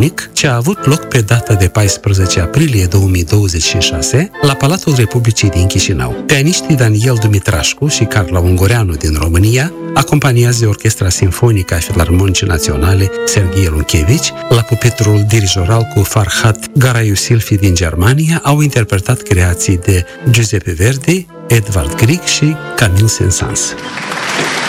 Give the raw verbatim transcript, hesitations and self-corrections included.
Sinfonic, ce a avut loc pe data de paisprezece aprilie două mii douăzeci și șase la Palatul Republicii din Chișinău. Pianiștii Daniel Dumitrașcu și Carla Ungureanu din România acompaniază Orchestra Sinfonică a Filarmonicii Naționale Serghei Lunchevici. La pupitrul dirijoral cu Farhat Garaiusilfi din Germania au interpretat creații de Giuseppe Verdi, Edvard Grieg și Camille Saint-Saëns.